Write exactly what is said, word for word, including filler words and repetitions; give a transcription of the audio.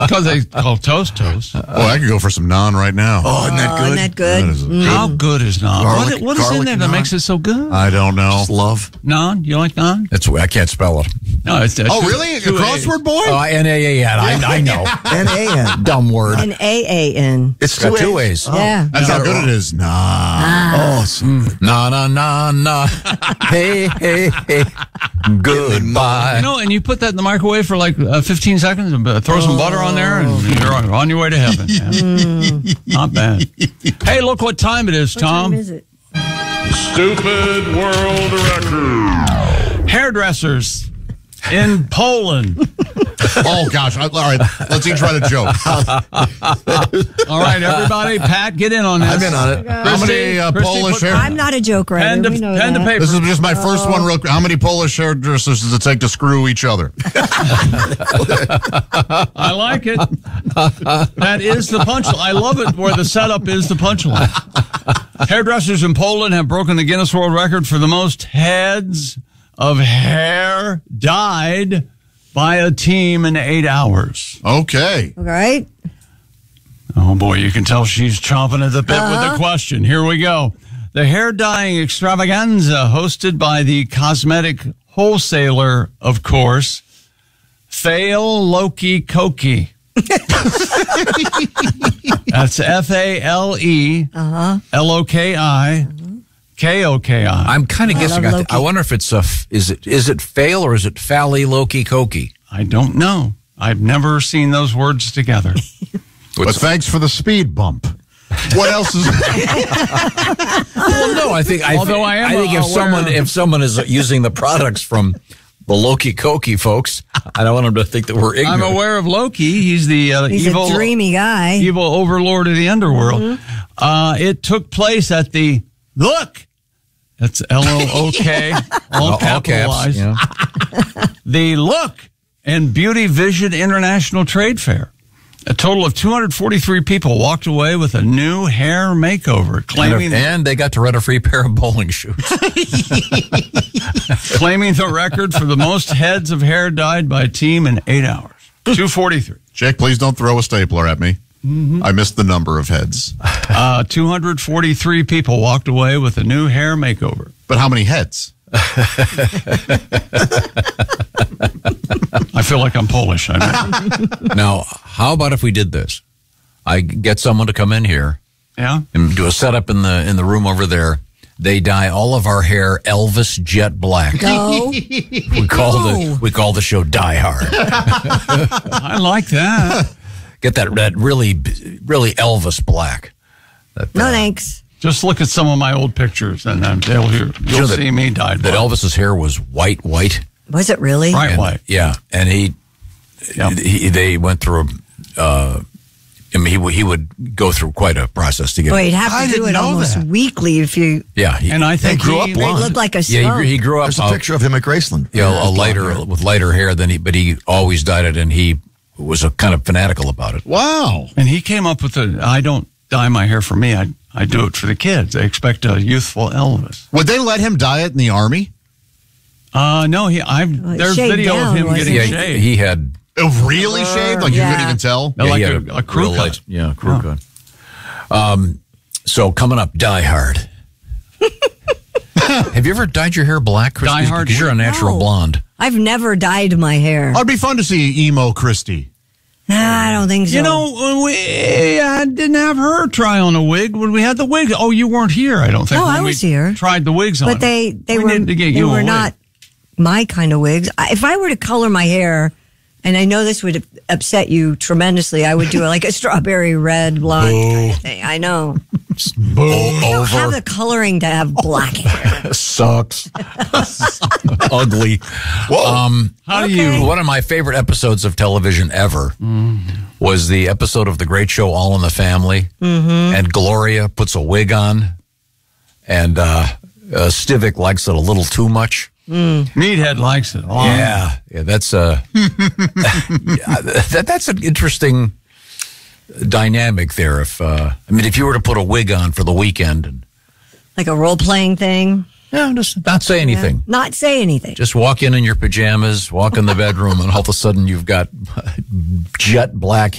Because they call toast toast. Boy, I could go for some naan right now. Oh, isn't that Oh, good? isn't that good? That is a Mm. How good is naan? Garlic- what what is in garlic there that naan? makes it so good? I don't know. Just love. Naan? You like naan? That's I can't spell it. No, it's, it's Oh, two- really? A two A's. crossword boy? Oh, N A A N. I, I know. N A N. Dumb word. N A A N. It's Got two A's. A's. Yeah. That's how good it is. Nah. Oh, it's Na na na na. Hey hey hey. Goodbye. You know, and you put that in the microwave for like uh, fifteen seconds and uh, throw some butter on there, and you're on, on your way to heaven. Yeah. Not bad. Hey, look what time it is, What Tom. time is it? Stupid world record. Hairdressers in Poland. Oh, gosh. I, all right. Let's each write a joke. All right, everybody. Pat, get in on this. I'm in on it. How many uh, Christy, Polish put- hair? I'm not a joke writer. Pen to, we know pen to that. paper. This is just my first one. Real quick. How many Polish hairdressers does it take to screw each other? I like it. That is the punchline. I love it where the setup is the punchline. Hairdressers in Poland have broken the Guinness World Record for the most heads of hair dyed by a team in eight hours. Okay. All right. Oh, boy, you can tell she's chomping at the bit with the question. Here we go. The hair dyeing extravaganza hosted by the cosmetic wholesaler, of course, Fail Loki Koki. That's F A L E L O K I K O K I. I'm kind of guessing. love I, th- Loki. I wonder if it's a. F- is it is it fail or is it Fally Loki Koki? I don't know. I've never seen those words together. But thanks for the speed bump. What else is... Well, no, I think. I, Although thi- I am I think if aware- someone if someone is using the products from the Loki Koki folks, I don't want them to think that we're ignorant. I'm aware of Loki. He's the uh, He's evil, a dreamy guy. evil overlord of the underworld. Uh, it took place at the Look. That's L O O K, all All caps, capitalized. you know. The Look and Beauty Vision International Trade Fair. A total of two hundred forty-three people walked away with a new hair makeover, And, claiming and they got to rent a free pair of bowling shoes. claiming the record for the most heads of hair dyed by a team in eight hours. two forty-three. Jake, please don't throw a stapler at me. I missed the number of heads. Uh, two hundred forty-three people walked away with a new hair makeover. But how many heads? I feel like I'm Polish. I know. Now, how about if we did this? I get someone to come in here Yeah? and do a setup in the in the room over there. They dye all of our hair Elvis jet black. No. We call the we call the show Die Hard. I like that. Get that that really really Elvis black. That, No uh, thanks. Just look at some of my old pictures, and then they'll hear. You'll know that- see me dyed that black. Elvis's hair was white white. Was it really? Bright And- white. Yeah, and he, Yeah. he they went through. Uh, I mean, he would- he would go through quite a process to get. Well, you'd have I to do didn't it know almost that. weekly if you Yeah, he, And I think grew he, up blonde. look like a yeah, skunk. he, he grew up. There's a uh, picture of him at Graceland. you know, a Blonde lighter hair. with lighter hair than he, but he always dyed it, and he was a kind of fanatical about it. Wow. And he came up with the. I don't dye my hair for me. I I do it for the kids. They expect a youthful Elvis. Would they let him dye it in the Army? Uh no, he. I Well, it there's shaved video down, of him wasn't getting it? Yeah, shaved. he, he had Oh, really shaved? Like you Yeah. couldn't even tell? Yeah, yeah, like he a, had a crew real cut. light- yeah, crew Yeah. cut. Um, so coming up, Die Hard. Have you ever dyed your hair black, Christy? Die Hard. Because you're a natural No. blonde. I've never dyed my hair. It'd be fun to see emo Christy. Nah, I don't think so. You know, when we I didn't have her try on a wig when we had the wig. Oh, you weren't here, I don't think. No, when I we was here. Tried the wigs on. but they they we were needed to get they you a were wig. not my kind of wigs. I- If I were to color my hair, and I know this would upset you tremendously, I would do like a strawberry red blonde kind of thing. I know. I don't have the coloring to have black hair. Sucks. Ugly. Um, How do Okay. you? one of my favorite episodes of television ever was the episode of The Great Show All in the Family. Mm-hmm. And Gloria puts a wig on, and uh, uh, Stivic likes it a little too much. Meathead likes it. a lot. Yeah, yeah, that's uh, yeah, that, that's an interesting dynamic there. If uh, I mean, if you were to put a wig on for the weekend, and Like a role playing thing. yeah, just not say anything, Not say anything. just walk in in your pajamas, walk in the bedroom, and all of a sudden you've got jet black